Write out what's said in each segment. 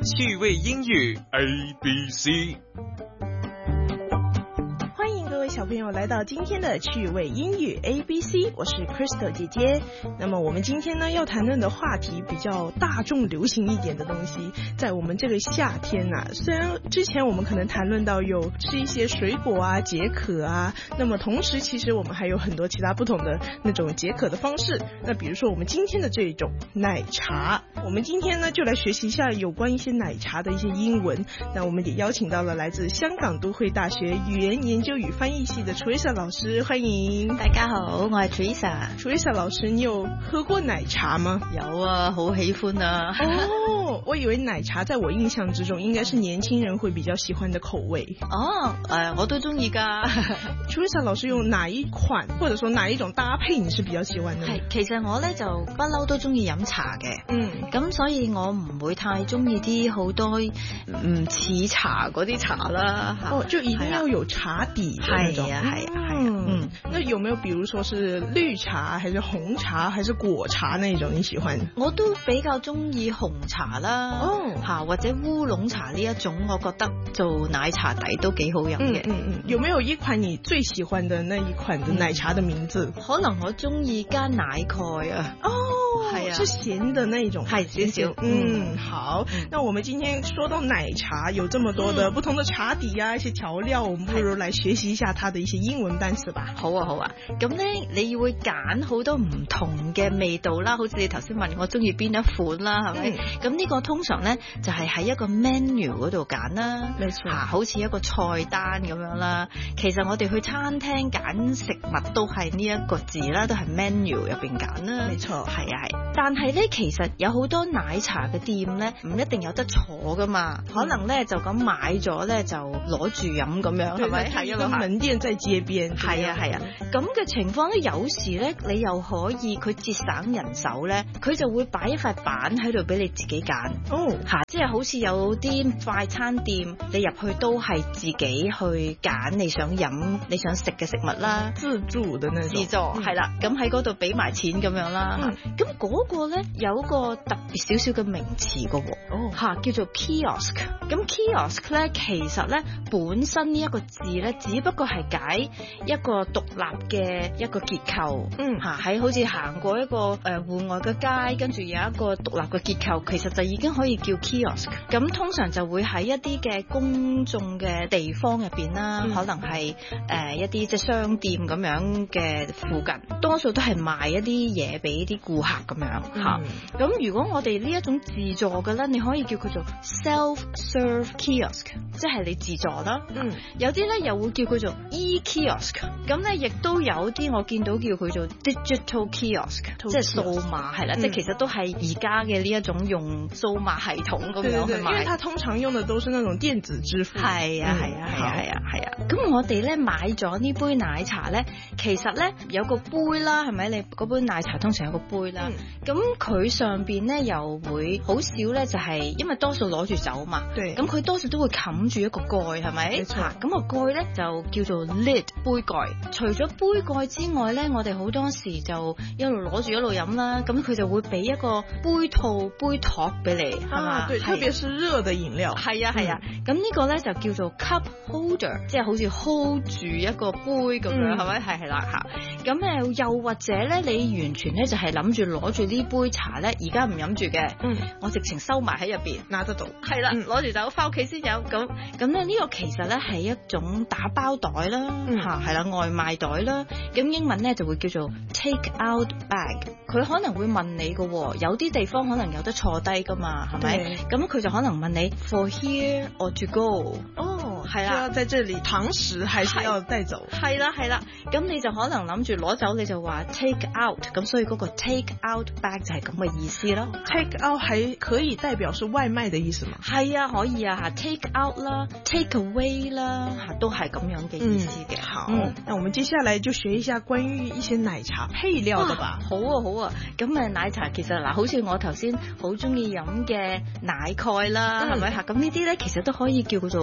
趣味英语 ABC。 各位小朋友来到今天的趣味英语 ABC， 我是 Crystal 姐姐。那么我们今天呢要谈论的话题比较大众流行一点的东西，在我们这个夏天啊，虽然之前我们可能谈论到有吃一些水果啊解渴啊，那么同时其实我们还有很多其他不同的那种解渴的方式。那比如说我们今天的这种奶茶，我们今天呢就来学习一下有关一些奶茶的一些英文。那我们也邀请到了来自香港都会大学语言研究与翻译系的 Teresa 老师，欢迎。 大家好，我係 Teresa。Teresa 老師，你有喝過奶茶嗎？ 有啊，好喜歡啊。 哦，我以為奶茶在我印象之中應該是年輕人會比較喜歡的口味。 哦，我都中意㗎。 Teresa 老師用哪一款，或者說哪一種搭配你是比較喜歡的？ 係，其實我咧就不嬲都中意飲茶嘅。咁所以我唔會太中意啲好多唔似茶嗰啲茶啦。 哦，就一定要有茶底的那種。係啊。那有沒有比如說是綠茶，還是紅茶，還是果茶那種你喜歡？ 我都比較中意紅茶啦。或者烏龍茶呢一種，我覺得做奶茶底都幾好飲嘅。 有沒有一款你最喜歡的那一款的奶茶的名字？ 可能我中意加奶蓋啊。 係啊，是鹹的那種。 係少少。 好。那我們今天說到奶茶，有這麼多的不同的茶底啊，一些調料，我們不如來學習一下它的一些英文單詞吧。 好啊好啊，咁咧你會揀好多唔同嘅味道啦，好似你頭先問我中意邊一款啦，係咪？咁呢個通常咧就係喺一個 menu 嗰度揀啦，好似一個菜單咁樣啦。其實我哋去餐廳揀食物都係呢一個字啦，都係 menu 入邊揀啦。 沒錯， 係啊係。但係咧其實有好多奶茶嘅店咧唔一定有得坐噶嘛，可能咧就咁買咗咧就攞住飲咁樣，係咪？ 係一個門店在街邊。 係啊係啊。咁嘅情況咧，有時咧你又可以佢節省人手咧，佢就會擺一塊板喺度俾你自己揀。即係好似有啲快餐店，你入去都係自己去揀你想飲、你想食嘅食物啦。 自助嘅那種。 自助係啦，咁喺嗰度俾埋錢咁樣啦。咁嗰個咧有個特別少少嘅名詞嘅喎，叫做 kiosk。咁 kiosk 咧其實咧本身呢一個字咧，只不過係解一個獨立嘅一個結構，喺好似行過一個戶外嘅街，跟住有一個獨立嘅結構，其實就已經可以叫 kiosk。咁通常就會喺一啲嘅公眾嘅地方入邊啦，可能係一啲即係商店咁樣嘅附近，多數都係賣一啲嘢俾啲顧客咁樣嚇。咁如果我哋呢一種自助嘅咧，你可以叫佢做 self-serve kiosk， 即係你自助啦。有啲咧又會叫佢做 e-kiosk。咁咧亦都有啲我見到叫佢做 digital kiosk， 即係數碼係啦，即係其實都係而家嘅呢一種用數碼系統咁樣去買。 因為它通常用的都是那種電子支付。 係啊。咁我哋咧買咗呢杯奶茶咧，其實咧有個杯啦，係咪？你嗰杯奶茶通常有個杯啦。咁佢上邊咧又會好少咧，就係因為多數攞住走嘛。咁佢多數都會冚住一個蓋，係咪？咁個蓋咧就叫做 lid， 杯蓋。除咗杯蓋之外咧，我哋好多時就一路攞住一路飲啦。咁佢就會俾一個杯套、杯托俾你，係嘛？ 對，特別是熱的飲料。 係啊。咁呢個咧就叫做 cup holder， 即係好似 hold 住一個杯咁樣，係咪？係啦嚇。咁又或者咧，你完全咧就係諗住攞住呢杯茶咧，而家唔飲住嘅，我直情收埋喺入邊， 拿得到。 係啦，攞住走翻屋企先飲。咁咧呢個其實咧係一種打包袋啦，係啦，外賣袋啦。咁英文咧就會叫做 take out bag。佢可能會問你嘅，有啲地方可能有得坐低噶嘛，係咪？咁佢就可能問你 for here or to go。係啦， 要在這裡堂食還是要帶走？ 係啦。咁你就可能諗住攞走，你就話 take out。咁所以嗰個 take out bag 就係咁嘅意思咯。 take out 還可以代表是外賣的意思嗎？ 係啊，可以啊，take out 啦 ，take away 啦，都係咁樣嘅意思嘅。 好，那我們接下來就學一下關於一些奶茶配料的吧。 好啊。咁奶茶其實嗱，好似我頭先好中意飲嘅奶蓋啦，係咪嚇？咁呢啲咧其實都可以叫做配料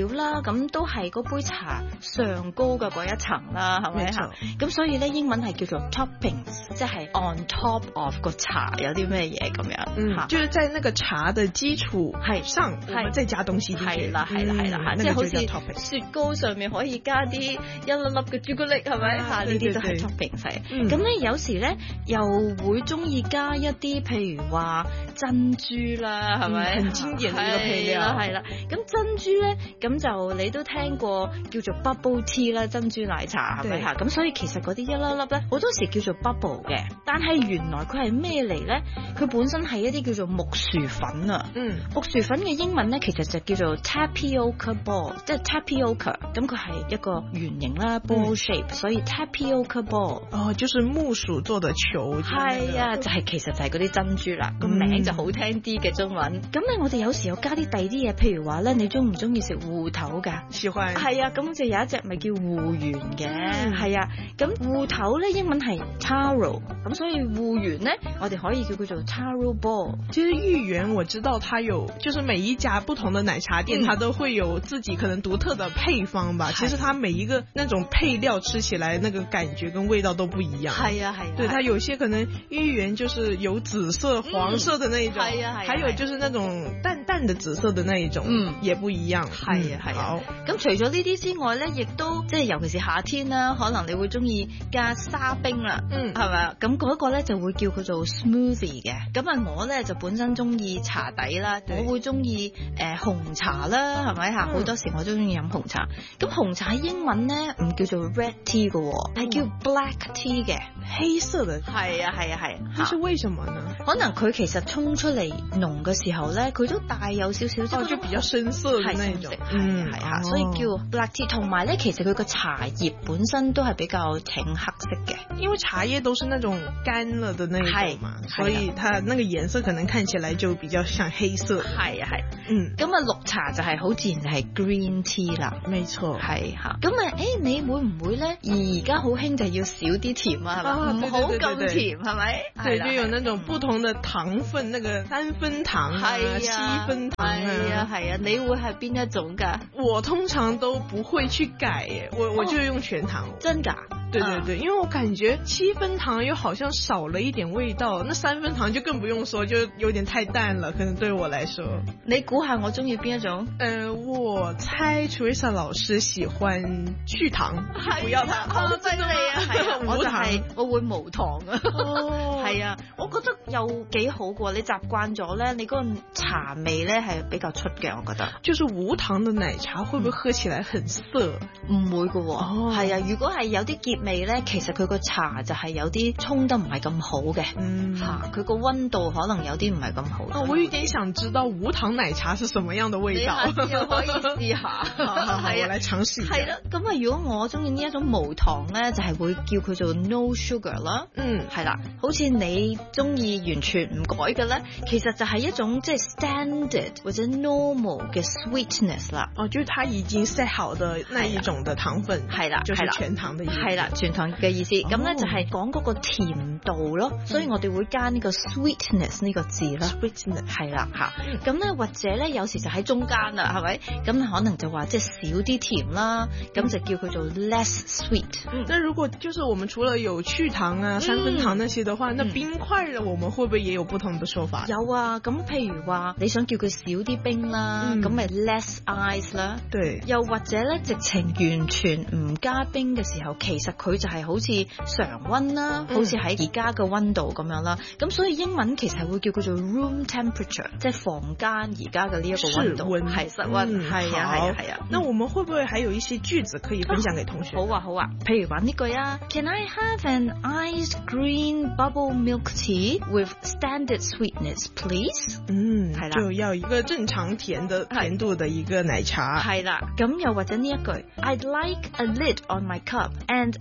料啦，咁都係嗰杯茶上高嘅嗰一層啦，係咪嚇？咁所以咧英文係叫做 toppings， 即係 on top of 個茶有啲咩嘢咁樣， 就是在那個茶的基礎上，我們再加東西進去。 係啦，即係好似雪糕上面可以加啲一粒粒嘅朱古力，係咪嚇？呢啲都係 toppings。咁咧有時咧又會中意加一啲譬如話珍珠啦，係咪？很經典嘅一個配料。係啦，咁珍珠咧咁就你都聽過叫做 bubble tea 啦，珍珠奶茶係咪嚇？咁所以其實嗰啲一粒粒咧好多時叫做 bubble 嘅，但係原來佢係咩嚟咧？佢本身係一啲叫做木薯粉啊。木薯粉嘅英文咧其實就叫做 tapioca ball， 即係 tapioca， 咁佢係一個圓形啦 ball shape， 所以 tapioca ball。哦， 就是木薯做的球。 係啊，就係其實就係嗰啲珍珠啦，個名就好聽啲嘅中文。咁咧我哋有時又加啲第二啲嘢，譬如話咧，你中唔中意食芋頭㗎？ 喜歡。 係啊，咁就有一隻咪叫芋圓嘅，係啊。咁芋頭咧英文係 taro， 咁所以芋圓咧我哋可以叫佢做 taro ball。 其實芋圓我知道它有，就是每一家不同的奶茶店，它都會有自己可能獨特的配方吧。其實它每一個那種配料吃起來那個感覺跟味道都不一樣。 係啊。 對，它有些可能芋圓就是有紫色、黃色的那一種，還有就是那種淡淡的紫色的那一種，也不一樣。 係啊。好。咁除咗呢啲之外咧，亦都即係尤其是夏天啦，可能你會中意加沙冰啦，係咪啊？咁嗰個咧就會叫佢做 smoothie 嘅。咁啊我咧就本身中意茶底啦，我會中意紅茶啦，係咪嚇？好多時我都中意飲紅茶。咁紅茶英文咧唔叫做 red tea 嘅，係叫 black tea 嘅， 黑色嘅。 係啊。 這是為什麼呢？ 可能佢其實沖出嚟濃嘅時候咧，佢都帶有少少就比較深色嘅那種。 係啊，所以叫 black tea。同埋咧，其實佢個茶葉本身都係比較呈黑色嘅， 因為茶葉都是那種乾了的那種嘛，所以它那個顏色可能看起來就比較像黑色。 係。咁啊綠茶就係好自然就係 green tea 啦。 沒錯。 係嚇。咁啊你會唔會咧？而家好興就要少啲甜啊，係咪？唔好咁甜係咪？ 對，就有那種不同的糖分，那個3分糖啊、7分糖啊。 係啊，你會係邊一種㗎？ 我通常都不會去改耶，我就用全糖。 真㗎？ 對，因為我感覺7分糖又好像少了一點味道，那3分糖就更不用說，就有點太淡了，可能對我來說。 你估下我中意邊一種？ 我猜 Teresa 老師喜歡去糖，不要糖。 好犀利啊！係啊，我就係我會無糖啊。係啊，我覺得又幾好嘅喎，你習慣咗咧，你嗰個茶味咧係比較出嘅，我覺得。 就是無糖的奶茶會不會喝起來很澀？ 唔會嘅喎。係啊，如果係有啲澀味咧，其實佢個茶就係有啲沖得唔係咁好嘅。佢個溫度可能有啲唔係咁好。 我有點想知道無糖奶茶是什麼樣的味道。 你又可以試下。 好，我來嘗試。 係啦，咁啊，如果我中意呢一種無糖咧，就係會叫佢做 no sugar 啦。係啦，好似你中意完全唔改嘅咧，其實就係一種即係 standard 或者 normal 嘅 sweetness 啦。 就是它已經 set 好的那一種的糖分。係啦，就是全糖的意思。 係啦，全糖嘅意思。咁咧就係講嗰個甜度咯，所以我哋會加呢個 sweetness 呢個字啦。sweetness 係啦嚇。咁咧或者咧有時就喺中間啦，係咪？咁可能就話即係少啲甜啦，咁就叫佢做 less sweet。 那如果就是我們除了有去糖啊、3分糖那些的話，那冰塊呢，我們會不會也有不同的說法？ 有啊，咁譬如話你想叫佢少啲冰啦，咁咪 less ice 啦。 對。 又或者咧，直情完全唔加冰嘅時候，其實佢就係好似常溫啦，好似喺而家嘅溫度咁樣啦。咁所以英文其實係會叫佢做 room temperature， 即係房間而家嘅呢一個溫度。係室溫。係啊。 那我們會不會還有一些句子可以分享給同學？ 好啊。譬如話呢句啊 ，Can I have an iced green bubble milk tea with standard sweetness, please？ 係啦， 就要一個正常甜度的一個奶茶。 係啦，咁又或者呢一句 ，I'd like a lid on my cup and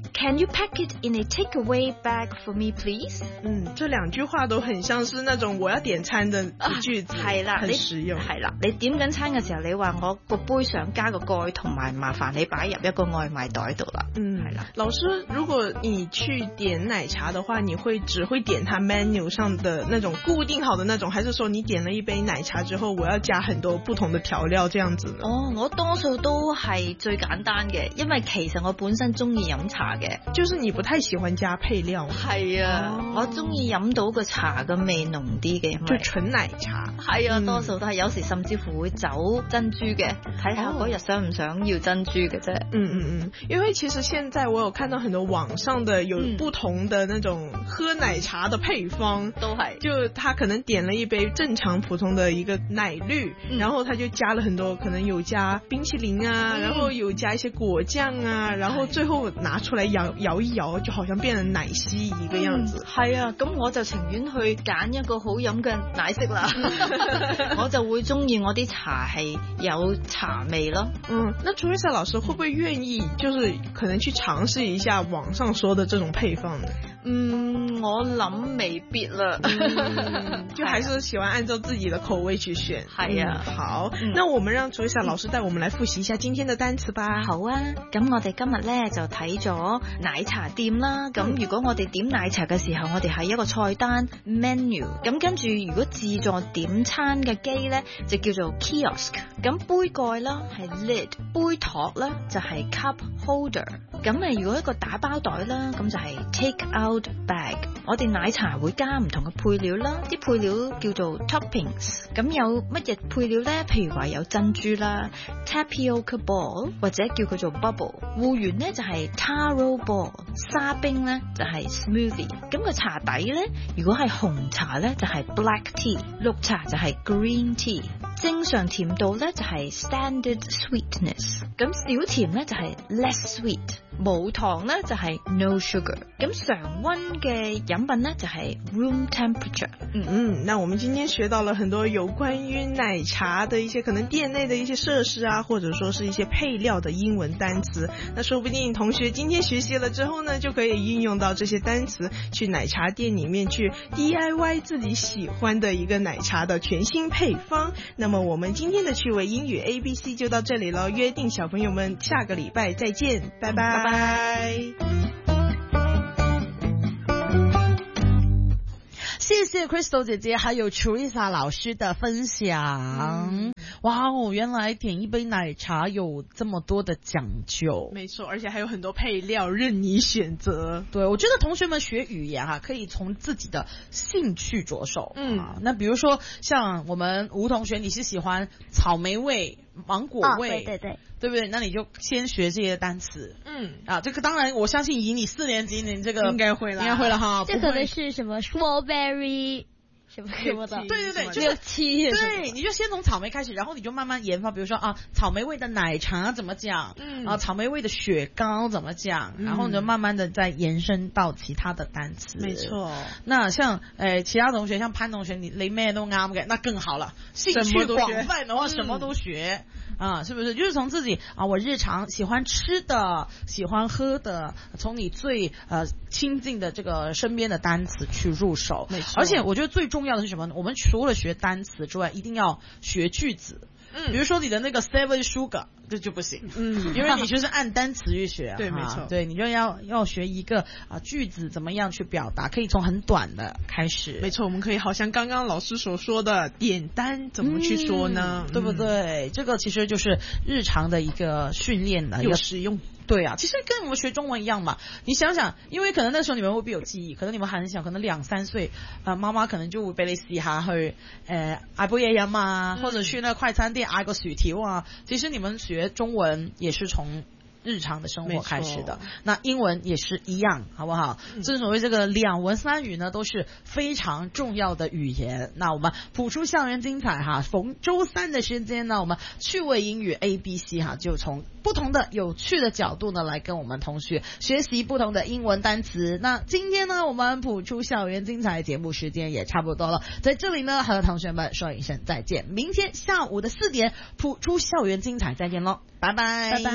Can you pack it in a takeaway bag for me, please？ 这2句話都很像是那種我要點餐的句子， 係啦， 很實用。 係啦，你點緊餐嘅時候，你話我個杯上加個蓋，同埋麻煩你擺入一個外賣袋度啦。係啦。 老師，如果你去點奶茶的話，你只會點它 menu 上的那種固定好的那種，還是說你點了一杯奶茶之後，我要加很多不同的調料這樣子呢？ 我多數都係最簡單嘅，因為其實我本身中意飲茶嘅。 就是你不太喜歡加配料。 係啊，我中意飲到個茶嘅味濃啲嘅， 就純奶茶。 係啊，多數都係，有時甚至乎會走珍珠嘅，睇下嗰日想唔想要珍珠嘅啫。 因為其實現在我有看到很多網上的有不同的那種喝奶茶的配方， 都係， 就他可能點了一杯正常普通的一個奶綠，然後他就加了很多，可能有加冰淇淋啊，然後有加一些果醬啊，然後最後拿出來搖一搖，就好像變成奶昔一個樣子。 係啊，咁我就情願去揀一個好飲嘅奶昔啦。我就會中意我啲茶係有茶味咯。 那Teresa老師會不會願意，就是可能去嘗試一下網上說的這種配方呢？ 我諗未必啦。 就還是喜歡按照自己的口味去選。 係啊， 好，那我們讓Teresa老師帶我們來複習一下今天的單詞吧。 好啊，咁我哋今日咧就睇咗奶茶店啦。咁如果我哋點奶茶嘅時候，我哋係一個菜單 menu。咁跟住如果自助點餐嘅機咧，就叫做 kiosk。咁杯蓋啦係 lid， 杯托啦就係 cup holder。咁如果一個打包袋啦，咁就係 take out bag。我哋奶茶會加唔同嘅配料啦，啲配料叫做 toppings。咁有乜嘢配料咧？譬如話有珍珠啦 ，tapioca ball 或者叫佢做 bubble。芋圓咧就係 taro ball， 沙冰咧就係 smoothie。咁個茶底咧，如果係紅茶咧就係 black tea， 綠茶就係 green tea。正常甜度咧就係 standard sweetness。咁小甜咧就係 less sweet。冇糖咧就係 no sugar。咁常溫嘅飲品咧就係 room temperature。 那我們今天學到了很多有關於奶茶的一些可能店內的一些設施啊，或者說是一些配料的英文單詞。那說不定同學今天學習了之後呢，就可以運用到這些單詞去奶茶店裏面去 DIY 自己喜歡的一個奶茶的全新配方。那麼我們今天的趣味英語 ABC 就到這裡了，約定小朋友們下個禮拜再見，拜拜。拜拜。 謝謝 Crystal 姐姐還有 Teresa 老師的分享。哇哦，原來點一杯奶茶有這麼多的講究。 沒錯，而且還有很多配料任你選擇。 對，我覺得同學們學語言可以從自己的興趣着手。那比如說像我們吳同學，你是喜歡草莓味、芒果味，對不對？那你就先學這些單詞。這個當然我相信以你4年級，你這個應該會了哈。 這可能是什麼 strawberry 什麼的， 對， 就是6、7， 對，你就先從草莓開始，然後你就慢慢研發，比如說草莓味的奶茶怎麼講，草莓味的雪糕怎麼講，然後你就慢慢的再延伸到其他的單詞。 沒錯。 那像其他同學，像潘同學，你咩都啱嘅，那更好了，興趣廣泛的話，什麼都學。是不是？就是從自己我日常喜歡吃的、喜歡喝的，從你最親近的這個身邊的單詞去入手。沒錯。而且我覺得最重要的是什麼呢？我們除了學單詞之外，一定要學句子。比如說你的那個 seven sugar 這就不行，因為你就是按單詞去學。對，沒錯。對，你就要學一個句子怎麼樣去表達，可以從很短的開始。 沒錯，我們可以好像剛剛老師所說的點單怎麼去說呢？ 對不對？這個其實就是日常的一個訓練的一個實用。對啊，其實跟我們學中文一樣嘛。你想想，因為可能那時候你們未必有記憶，可能你們很小，可能2、3歲，媽媽可能就會俾你試下去嗌杯嘢飲啊，或者去那快餐店嗌個薯條啊。其實你們學中文也是從日常的生活開始的，那英文也是一樣，好不好？正所謂這個2文3語呢，都是非常重要的語言。那我們譜出校園精彩逢週3的時間呢，我們趣味英語 ABC 就從不同的有趣的角度呢，來跟我們同學學習不同的英文單詞。那今天呢，我們譜出校園精彩節目時間也差不多了，在這裡呢，和同學們說一聲再見。明天下午的4點，譜出校園精彩，再見咯，拜拜。